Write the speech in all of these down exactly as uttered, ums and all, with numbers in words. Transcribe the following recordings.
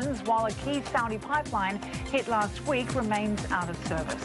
emissions, while a key Saudi pipeline hit last week remains out of service.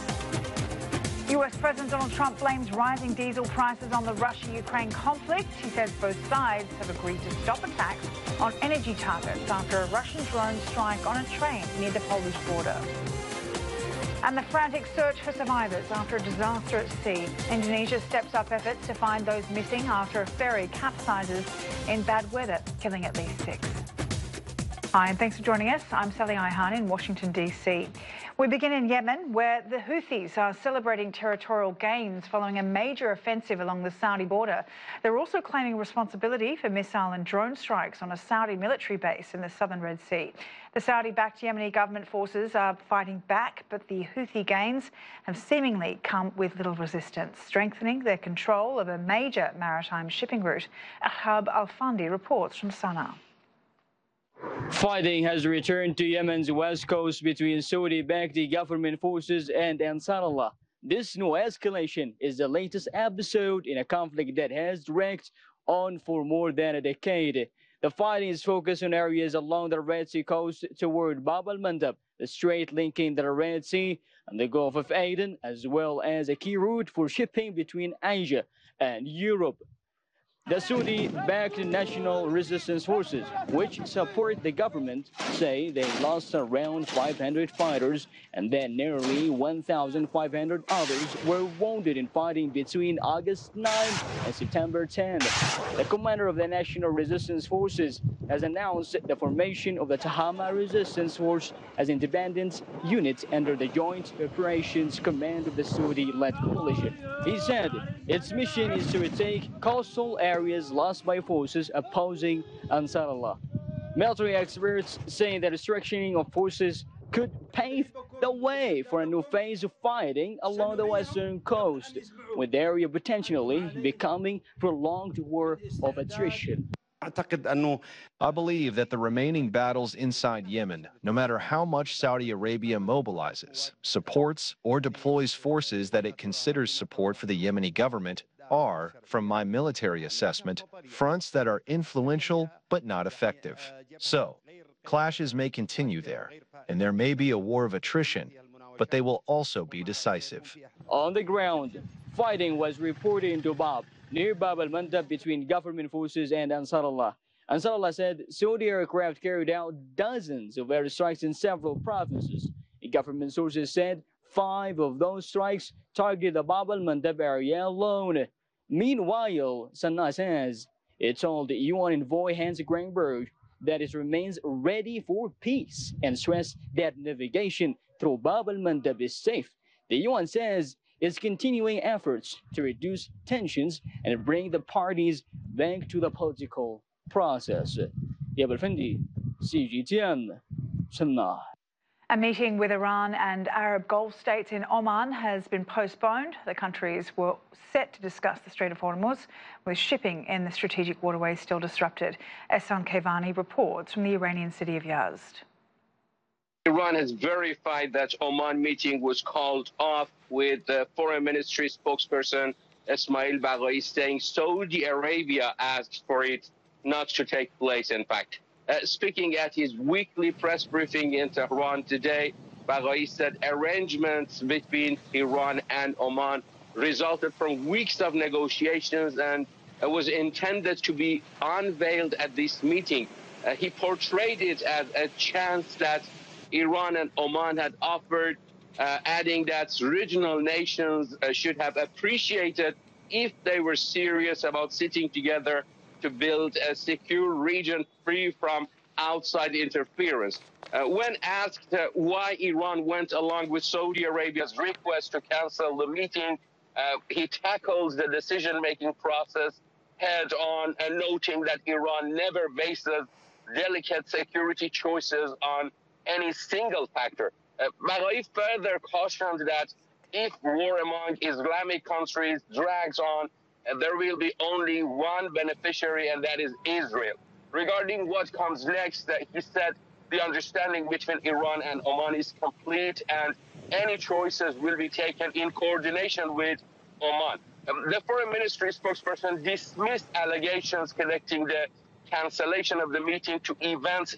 U S President Donald Trump blames rising diesel prices on the Russia-Ukraine conflict. He says both sides have agreed to stop attacks on energy targets after a Russian drone strike on a train near the Polish border. And the frantic search for survivors after a disaster at sea. Indonesia steps up efforts to find those missing after a ferry capsizes in bad weather, killing at least six. Hi, and thanks for joining us. I'm Sally Ihan in Washington, D C. We begin in Yemen, where the Houthis are celebrating territorial gains following a major offensive along the Saudi border. They're also claiming responsibility for missile and drone strikes on a Saudi military base in the southern Red Sea. The Saudi-backed Yemeni government forces are fighting back, but the Houthi gains have seemingly come with little resistance, strengthening their control of a major maritime shipping route. Ahab Al-Fandi reports from Sana'a. Fighting has returned to Yemen's west coast between Saudi-backed government forces and Ansarallah. This new escalation is the latest episode in a conflict that has dragged on for more than a decade. The fighting is focused on areas along the Red Sea coast toward Bab al-Mandab, the strait linking the Red Sea and the Gulf of Aden, as well as a key route for shipping between Asia and Europe. The Saudi-backed National Resistance Forces, which support the government, say they lost around five hundred fighters and that nearly one thousand five hundred others were wounded in fighting between August ninth and September tenth. The commander of the National Resistance Forces has announced the formation of the Tahama Resistance Force as an independent unit under the Joint Operations Command of the Saudi-led coalition. He said its mission is to retake coastal areas areas lost by forces opposing Ansarallah. Military experts say that the restructuring of forces could pave the way for a new phase of fighting along the western coast, with the area potentially becoming prolonged war of attrition. I believe that the remaining battles inside Yemen, no matter how much Saudi Arabia mobilizes, supports, or deploys forces that it considers support for the Yemeni government, are, from my military assessment, fronts that are influential but not effective. So, clashes may continue there, and there may be a war of attrition, but they will also be decisive. On the ground, fighting was reported in Dubab, near Bab al-Mandab, between government forces and Ansarallah. Ansarallah said Saudi aircraft carried out dozens of airstrikes in several provinces. The government sources said five of those strikes targeted the Bab al-Mandab area alone. Meanwhile, Sana'a says it told U N envoy Hans Greenberg that it remains ready for peace and stressed that navigation through Bab al-Mandab is safe. The U N says it's continuing efforts to reduce tensions and bring the parties back to the political process. Ahab Al-Fandi, C G T N, Sana'a. A meeting with Iran and Arab Gulf states in Oman has been postponed. The countries were set to discuss the Strait of Hormuz, with shipping in the strategic waterway still disrupted. Ehsan Kevani reports from the Iranian city of Yazd. Iran has verified that Oman meeting was called off, with the foreign ministry spokesperson Ismail Baghai saying Saudi Arabia asked for it not to take place, in fact. Uh, speaking at his weekly press briefing in Tehran today, Baghai said arrangements between Iran and Oman resulted from weeks of negotiations and uh, was intended to be unveiled at this meeting. Uh, he portrayed it as a chance that Iran and Oman had offered, uh, adding that regional nations uh, should have appreciated if they were serious about sitting together to build a secure region free from outside interference. Uh, when asked uh, why Iran went along with Saudi Arabia's request to cancel the meeting, uh, he tackles the decision-making process head-on, and noting that Iran never bases delicate security choices on any single factor. Uh, Baghai further cautioned that if war among Islamic countries drags on, uh, there will be only one beneficiary, and that is Israel. Regarding what comes next, uh, he said the understanding between Iran and Oman is complete, and any choices will be taken in coordination with Oman. Um, the foreign ministry spokesperson dismissed allegations connecting the cancellation of the meeting to events